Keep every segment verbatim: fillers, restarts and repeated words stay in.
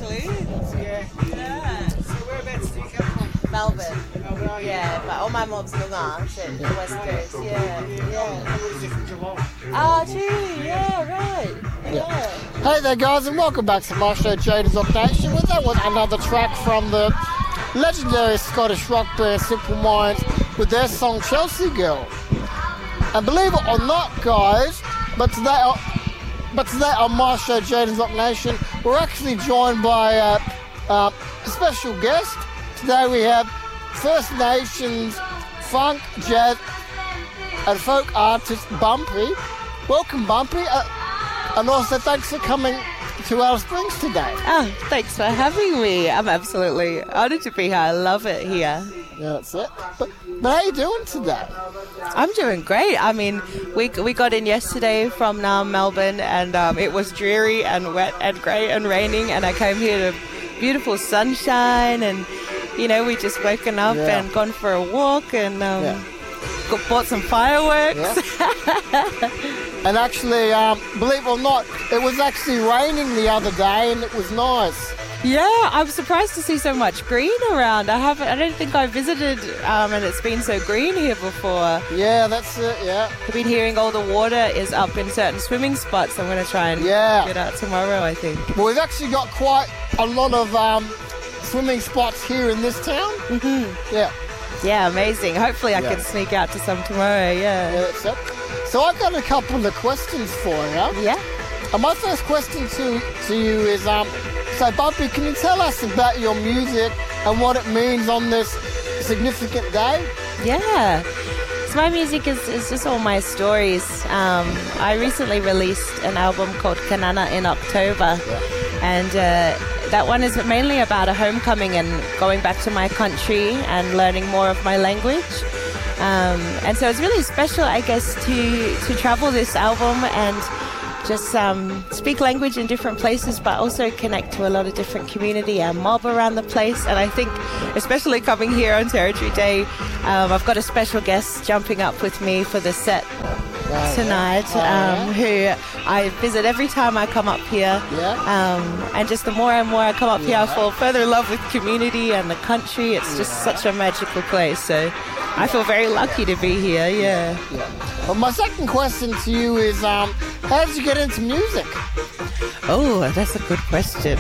actually. Yeah. Yeah. So whereabouts do you come from? Melbourne. Melbourne, are you? Yeah, but all my mobs Noongar, so the West Coast. Yeah, yeah. I'm originally from Geelong. Oh, gee, yeah, right. Yeah. Hey there, guys, and welcome back to my show, Jada's Rock Nation. Well, that was another track from the legendary Scottish rock band Simple Minds with their song Chelsea Girl. And believe it or not, guys, but today, but today on my show, Jada's Rock Nation, we're actually joined by uh, uh, a special guest. Today we have First Nations funk, jazz, and folk artist Bumpy. Welcome, Bumpy, uh, and also thanks for coming to Alice Springs today. Oh, thanks for having me. I'm absolutely honoured to be here. I love it here. Yeah, that's it. But, but how you doing today? I'm doing great. I mean, we we got in yesterday from um, Melbourne, and um, it was dreary and wet and grey and raining, and I came here to beautiful sunshine, and you know, we just woken up Yeah. and gone for a walk, and um, Yeah. got, bought some fireworks. Yeah. And actually, um, believe it or not, it was actually raining the other day, and it was nice. Yeah, I'm surprised to see so much green around. I haven't. I don't think I visited, um, and it's been so green here before. Yeah, that's it, yeah. I've been hearing all the water is up in certain swimming spots. I'm going to try and Yeah. get out tomorrow, I think. Well, we've actually got quite a lot of um, swimming spots here in this town. Mm-hmm. Yeah, Yeah, amazing. Hopefully I Yeah. can sneak out to some tomorrow, yeah, yeah. that's it. So I've got a couple of questions for you. Yeah? And my first question to, to you is, um, so Bumpy, can you tell us about your music and what it means on this significant day? Yeah. So my music is, is just all my stories. Um, I recently released an album called Kanana in October. And uh, that one is mainly about a homecoming and going back to my country and learning more of my language. Um, and so it's really special, I guess, to, to travel this album and just um, speak language in different places, but also connect to a lot of different community and mob around the place. And I think, especially coming here on Territory Day, um, I've got a special guest jumping up with me for the set tonight, Oh, yeah. um, who I visit every time I come up here. Yeah. Um, and just the more and more I come up here, I fall further in love with community and the country. It's just such a magical place. So I feel very lucky to be here, yeah. Yeah. Well, my second question to you is, um, how did you get into music? Oh, that's a good question.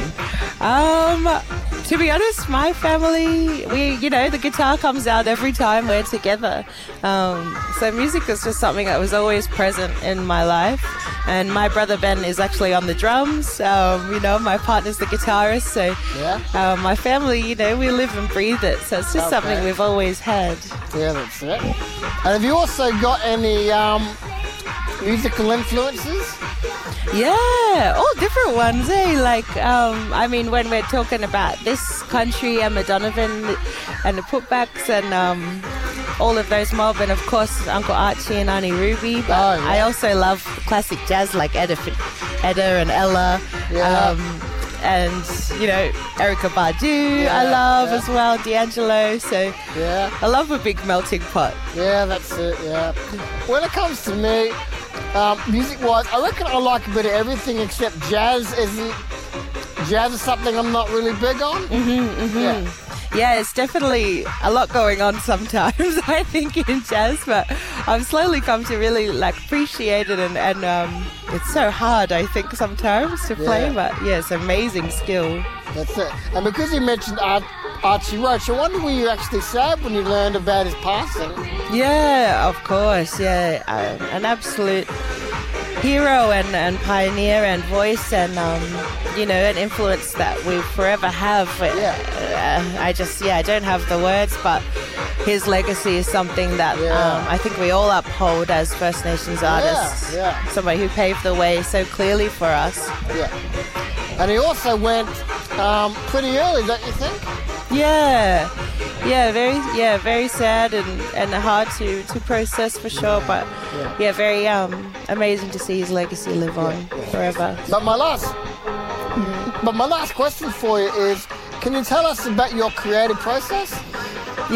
Um, to be honest, my family, we, you know, the guitar comes out every time we're together. Um, so music is just something that was always present in my life. And my brother Ben is actually on the drums. Um, you know, my partner's the guitarist. So Yeah. um, my family, you know, we live and breathe it. So it's just Okay. something we've always had. Yeah, that's it. And have you also got any um, musical influences? Yeah, all different ones, eh? Like, um, I mean, when we're talking about this country, Emma Donovan and the Putbacks and um, all of those mob, and of course Uncle Archie and Auntie Ruby. But Oh, yeah. I also love classic jazz like Edda, Edda and Ella. Yeah. Um, and, you know, Erykah Badu, Yeah, I love yeah. as well, D'Angelo. So Yeah. I love a big melting pot. Yeah, that's it, yeah. When it comes to me, um, music-wise, I reckon I like a bit of everything except jazz isn't... Jazz is something I'm not really big on. Mm-hmm, mm-hmm. Yeah. Yeah, it's definitely a lot going on sometimes, I think, in jazz, but I've slowly come to really, like, appreciate it, and, and um, it's so hard, I think, sometimes to play, Yeah. but, yeah, it's amazing skill. That's it. And because you mentioned Ar- Archie Roach, I wonder were you actually sad when you learned about his passing? Yeah, of course, yeah, uh, an absolute hero and, and pioneer and voice and, um, you know, an influence that we forever have. Yeah. Uh, I just, yeah, I don't have the words, but his legacy is something that Yeah. um, I think we all uphold as First Nations artists. Yeah, yeah. Somebody who paved the way so clearly for us. Yeah. And he also went um, pretty early, don't you think? Yeah, yeah, very, yeah, very sad and, and hard to, to process for sure. But Yeah. yeah, very um, amazing to see his legacy live on forever. But my last, but my last question for you is, can you tell us about your creative process?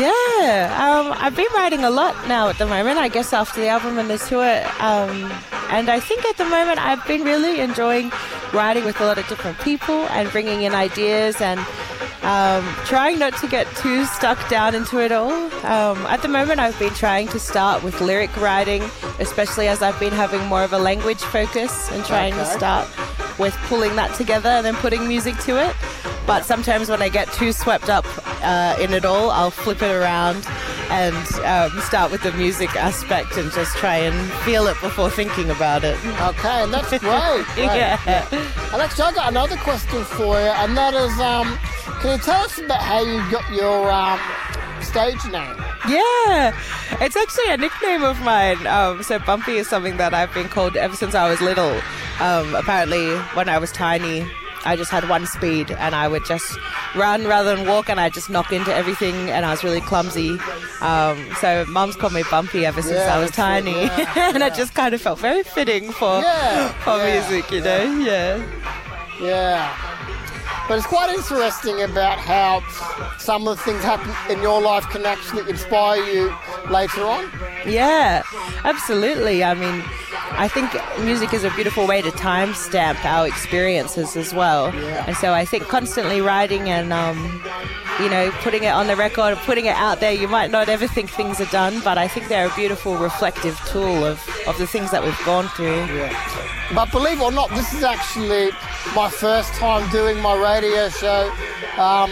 Yeah, um, I've been writing a lot now at the moment, I guess, after the album and the tour. Um, and I think at the moment I've been really enjoying writing with a lot of different people and bringing in ideas and um, trying not to get too stuck down into it all. Um, at the moment I've been trying to start with lyric writing, especially as I've been having more of a language focus and trying Okay. to start with pulling that together and then putting music to it. But sometimes when I get too swept up uh, in it all, I'll flip it around and um, start with the music aspect and just try and feel it before thinking about it. Okay, and that's great. great. Yeah. And actually, I got another question for you, and that is, um, can you tell us about how you got your um, stage name? Yeah, it's actually a nickname of mine. Um, so Bumpy is something that I've been called ever since I was little. Um, apparently, when I was tiny, I just had one speed and I would just run rather than walk, and I'd just knock into everything, and I was really clumsy. Um, so Mum's called me Bumpy ever since Yeah, I was that's it, tiny. yeah, and yeah. it just kind of felt very fitting for, Yeah, for yeah, music, you know? Yeah. Yeah. But it's quite interesting about how some of the things happen in your life can actually inspire you later on. Yeah, absolutely. I mean, I think music is a beautiful way to timestamp our experiences as well. Yeah. And so I think constantly writing and, um, you know, putting it on the record, putting it out there, you might not ever think things are done, but I think they're a beautiful reflective tool of, of the things that we've gone through. Yeah. But believe it or not, this is actually my first time doing my radio show um,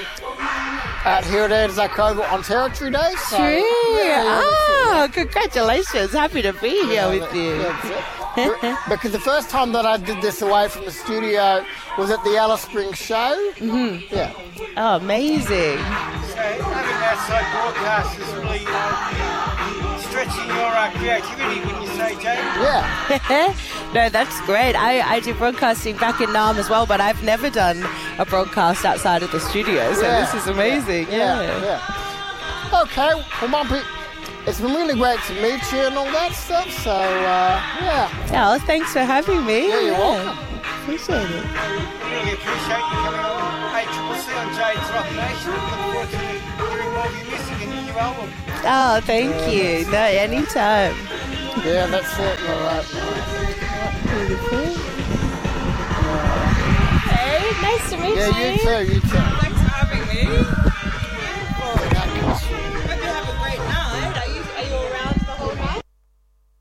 out here at Anzac-Oval on Territory Day. So, True. yeah, yeah, Oh, congratulations. Happy to be here Yeah, with you. that's it. Because the first time that I did this away from the studio was at the Alice Springs show. Mm-hmm. Yeah. Oh, amazing. So having an outside broadcast is really uh, stretching your uh, creativity, wouldn't you say, Jay? Yeah. No, that's great. I, I do broadcasting back in Nam as well, but I've never done a broadcast outside of the studio, so Yeah, this is amazing. Yeah. Yeah. yeah. Okay. Well, Bumpy, it's been really great to meet you and all that stuff. So, uh, yeah. Oh, thanks for having me. Yeah, you're welcome. Appreciate it. We really appreciate you coming on A C C on Jade's Rock Nation. Look forward to hearing more of your music and your new album. Oh, thank you. No, anytime. Yeah, that's it. All right. Hey, nice to meet Yeah, you. you too. You too.